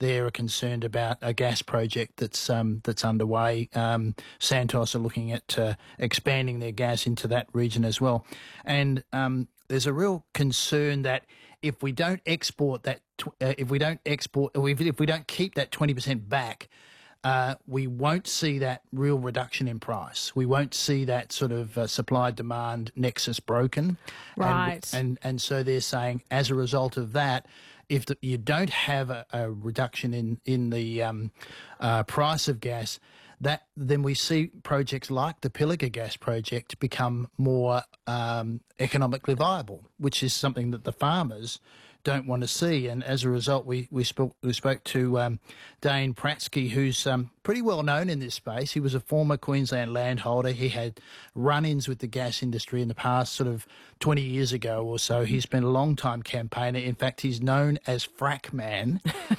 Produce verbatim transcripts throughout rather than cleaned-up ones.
they're concerned about a gas project that's um, that's underway. Um, Santos are looking at uh, expanding their gas into that region as well. And um, there's a real concern that if we don't export that, uh, if we don't export, or if, if we don't keep that twenty percent back, Uh, we won't see that real reduction in price. We won't see that sort of uh, supply-demand nexus broken. Right. And, and and so they're saying, as a result of that, if the, you don't have a, a reduction in, in the um, uh, price of gas, that then we see projects like the Pilliga gas project become more um, economically viable, which is something that the farmers don't want to see. And as a result, we we spoke we spoke to um, Dane Pratsky, who's um, pretty well known in this space. He was a former Queensland landholder. He had run-ins with the gas industry in the past, sort of twenty years ago or so. He's been a long-time campaigner. In fact, he's known as Frack Man.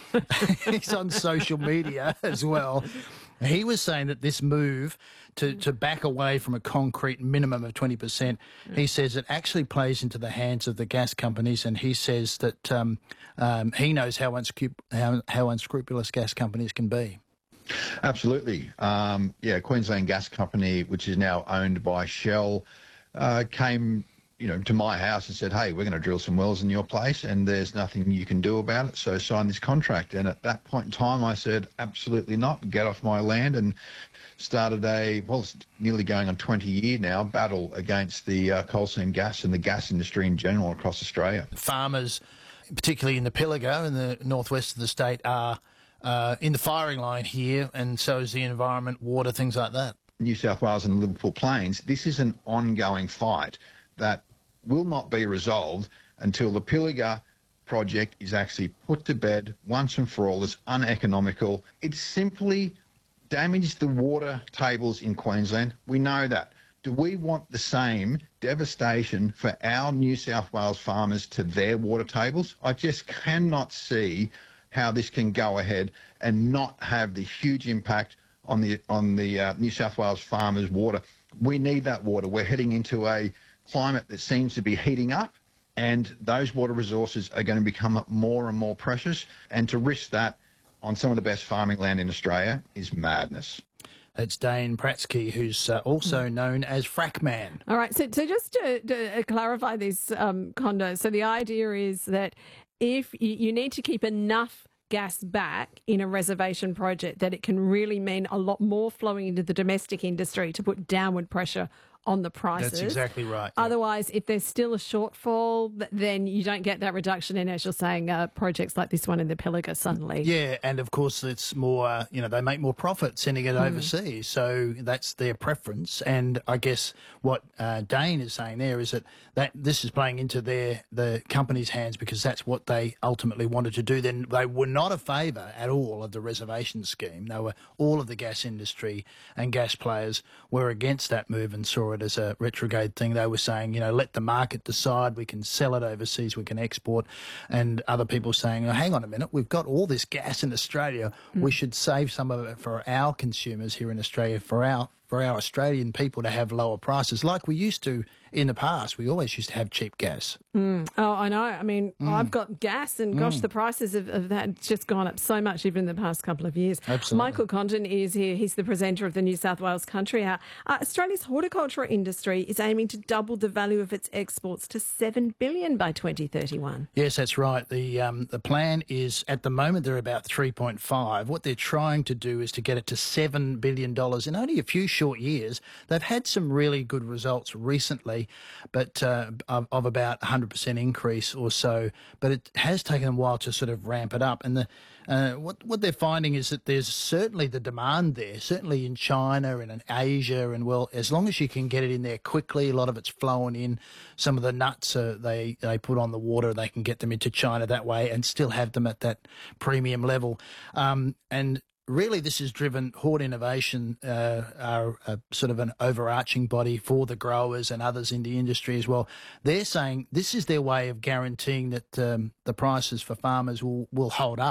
He's on social media as well. He was saying that this move to, to back away from a concrete minimum of twenty percent, he says it actually plays into the hands of the gas companies, and he says that um, um, he knows how, unscrup- how, how unscrupulous gas companies can be. Absolutely. Um, yeah, Queensland Gas Company, which is now owned by Shell, uh, came you know, to my house and said, hey, we're going to drill some wells in your place and there's nothing you can do about it, so sign this contract. And at that point in time, I said, absolutely not, get off my land, and started a, well, it's nearly going on twenty year now, battle against the uh, coal seam gas and the gas industry in general across Australia. Farmers, particularly in the Pilliga in the northwest of the state, are uh, in the firing line here, and so is the environment, water, things like that. New South Wales and Liverpool Plains, this is an ongoing fight that will not be resolved until the Pilliga project is actually put to bed once and for all. It's uneconomical. It simply damaged the water tables in Queensland. We know that. Do we want the same devastation for our New South Wales farmers to their water tables? I just cannot see how this can go ahead and not have the huge impact on the on the uh, New South Wales farmers' water. We need that water. We're heading into a climate that seems to be heating up, and those water resources are going to become more and more precious, and to risk that on some of the best farming land in Australia is madness. That's Dane Pratsky, who's uh, also known as Frack Man. All right, so, so just to, to clarify this, um, Kondo, so the idea is that if you, you need to keep enough gas back in a reservation project, that it can really mean a lot more flowing into the domestic industry to put downward pressure on the prices. That's exactly right. Yeah. Otherwise, if there's still a shortfall, then you don't get that reduction in, as you're saying, uh, projects like this one in the Pilliga suddenly. Yeah, and of course it's more, uh, you know, they make more profit sending it mm. overseas, so that's their preference. And I guess what uh, Dane is saying there is that, that this is playing into their the company's hands because that's what they ultimately wanted to do. Then they were not a favour at all of the reservation scheme. They were, all of the gas industry and gas players were against that move and saw it as a retrograde thing. They were saying, you know, let the market decide, we can sell it overseas, we can export, and other people saying, oh, hang on a minute, we've got all this gas in Australia, mm. we should save some of it for our consumers here in Australia, for our for our Australian people to have lower prices like we used to in the past. We always used to have cheap gas. Mm. Oh, I know. I mean, mm. I've got gas and gosh, mm. the prices of, of that just gone up so much even in the past couple of years. Absolutely. Michael Condon is here. He's the presenter of the New South Wales Country Hour. Uh, Australia's horticulture industry is aiming to double the value of its exports to seven billion dollars by twenty thirty-one. Yes, that's right. The um, the plan is, at the moment, they're about three point five. What they're trying to do is to get it to seven billion dollars in only a few short years. They've had some really good results recently, but uh, of, of about one hundred percent increase or so, but it has taken a while to sort of ramp it up. And the uh, what what they're finding is that there's certainly the demand there, certainly in China and in Asia, and well, as long as you can get it in there quickly, a lot of it's flowing in. Some of the nuts uh, they they put on the water, they can get them into China that way and still have them at that premium level. Um, and Really, this has driven Hort Innovation, uh, are a, sort of an overarching body for the growers and others in the industry as well. They're saying this is their way of guaranteeing that um, the prices for farmers will, will hold up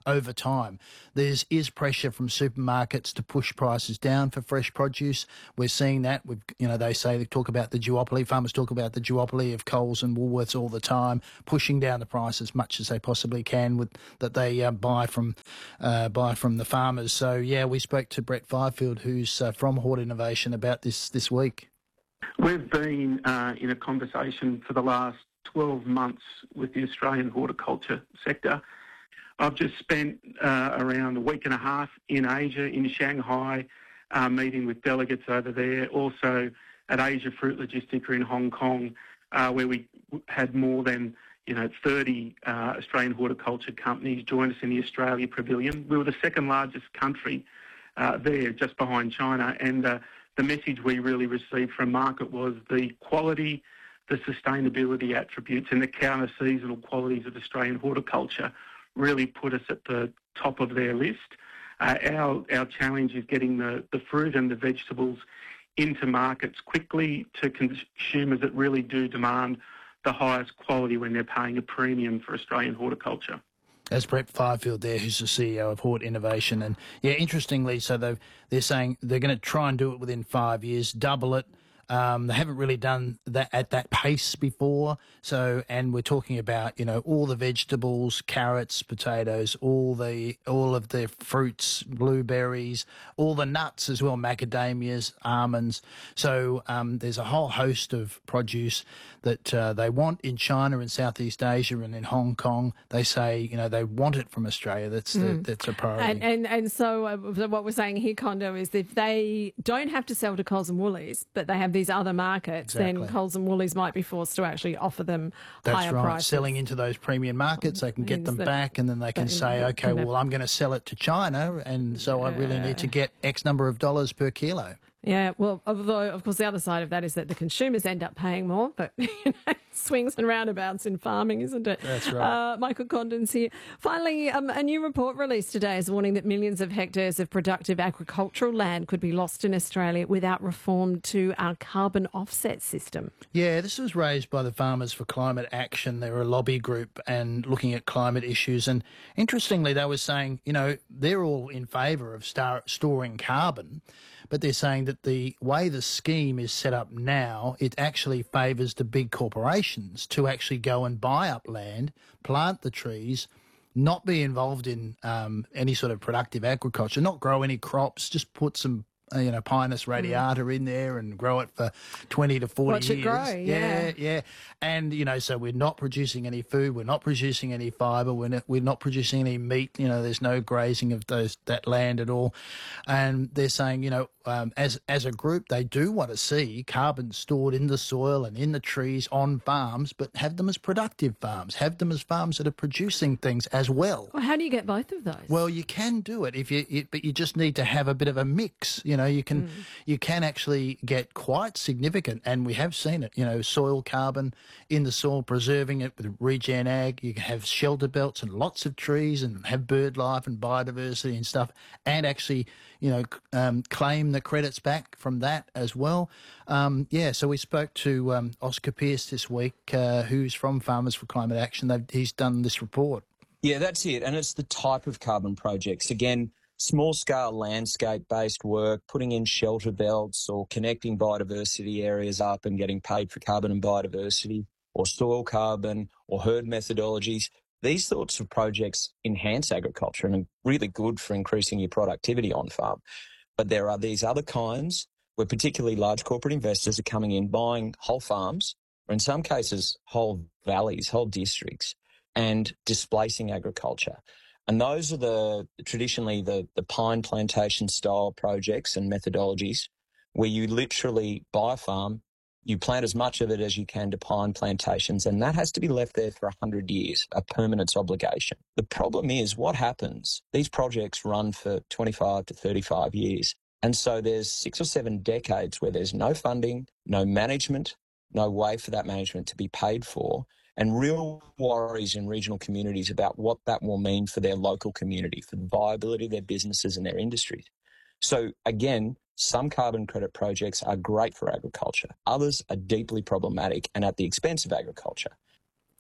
over time. There is pressure from supermarkets to push prices down for fresh produce. We're seeing that. We've, you know, they say, they talk about the duopoly, farmers talk about the duopoly of Coles and Woolworths all the time, pushing down the price as much as they possibly can with that they uh, buy from uh, buy from the farmers. So, yeah, we spoke to Brett Fifield, who's uh, from Hort Innovation, about this this week. We've been uh, in a conversation for the last twelve months with the Australian horticulture sector. I've just spent uh, around a week and a half in Asia, in Shanghai, uh, meeting with delegates over there, also at Asia Fruit Logistica in Hong Kong, uh, where we had more than you know thirty uh, Australian horticulture companies join us in the Australia Pavilion. We were the second largest country uh, there, just behind China, and uh, the message we really received from market was the quality, the sustainability attributes and the counter-seasonal qualities of Australian horticulture really put us at the top of their list. Uh, our our challenge is getting the, the fruit and the vegetables into markets quickly to consumers that really do demand the highest quality when they're paying a premium for Australian horticulture. That's Brett Fifield there, who's the C E O of Hort Innovation. And, yeah, interestingly, so they've, they're saying they're going to try and do it within five years, double it. Um, they haven't really done that at that pace before. So, and we're talking about, you know, all the vegetables, carrots, potatoes, all the all of the fruits, blueberries, all the nuts as well, macadamias, almonds. So um, there's a whole host of produce that uh, they want in China and Southeast Asia and in Hong Kong. They say, you know, they want it from Australia. That's the, mm. that's a priority. And and, and so uh, what we're saying here, Kondo, is if they don't have to sell to Coles and Woolies, but they have these other markets, exactly. then Coles and Woolies might be forced to actually offer them That's higher right. prices. Selling into those premium markets, they can get them that, back, and then they can say, okay, well, I'm going to sell it to China, and so I really need to get X number of dollars per kilo. Yeah, well, although, of course, the other side of that is that the consumers end up paying more, but you know, swings and roundabouts in farming, isn't it? That's right. Uh, Michael Condon's here. Finally, um, a new report released today is warning that millions of hectares of productive agricultural land could be lost in Australia without reform to our carbon offset system. Yeah, this was raised by the Farmers for Climate Action. They're a lobby group and looking at climate issues. And interestingly, they were saying, you know, they're all in favour of star- storing carbon, but they're saying that the way the scheme is set up now, it actually favours the big corporations to actually go and buy up land, plant the trees, not be involved in um, any sort of productive agriculture, not grow any crops, just put some uh, you know, Pinus radiata mm. in there and grow it for twenty to forty Watch years. it grow, yeah. yeah. Yeah, And, you know, so we're not producing any food, we're not producing any fibre, we're not, we're not producing any meat, you know, there's no grazing of those that land at all. And they're saying, you know, um, as as a group, they do want to see carbon stored in the soil and in the trees on farms, but have them as productive farms, have them as farms that are producing things as well. Well, how do you get both of those? Well, you can do it, if you, it, but you just need to have a bit of a mix. You know, you can mm. you can actually get quite significant, and we have seen it, you know, soil carbon in the soil, preserving it with regen ag. You can have shelter belts and lots of trees and have bird life and biodiversity and stuff, and actually, you know, um, claim the credits back from that as well. Um, yeah, so we spoke to um, Oscar Pearce this week, uh, who's from Farmers for Climate Action. They've, he's done this report. Yeah, that's it. And it's the type of carbon projects. Again, small-scale landscape-based work, putting in shelter belts or connecting biodiversity areas up and getting paid for carbon and biodiversity, or soil carbon or herd methodologies. These sorts of projects enhance agriculture and are really good for increasing your productivity on farm. But there are these other kinds where particularly large corporate investors are coming in, buying whole farms, or in some cases whole valleys, whole districts, and displacing agriculture. And those are the traditionally the, the pine plantation style projects and methodologies where you literally buy a farm, you plant as much of it as you can to pine plantations, and that has to be left there for one hundred years, a permanence obligation. The problem is what happens, these projects run for twenty-five to thirty-five years. And so there's six or seven decades where there's no funding, no management, no way for that management to be paid for, and real worries in regional communities about what that will mean for their local community, for the viability of their businesses and their industries. So again, some carbon credit projects are great for agriculture. Others are deeply problematic and at the expense of agriculture.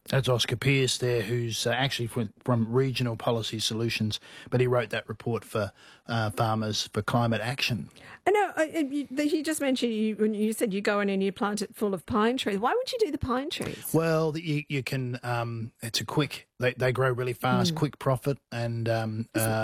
That's Oscar Pearce there, who's uh, actually from, from Regional Policy Solutions, but he wrote that report for uh, Farmers for Climate Action. I know, uh, you, you just mentioned, you, when you said you go in and you plant it full of pine trees. Why would you do the pine trees? Well, you, you can, um, it's a quick, they, they grow really fast, mm. quick profit, and um, uh,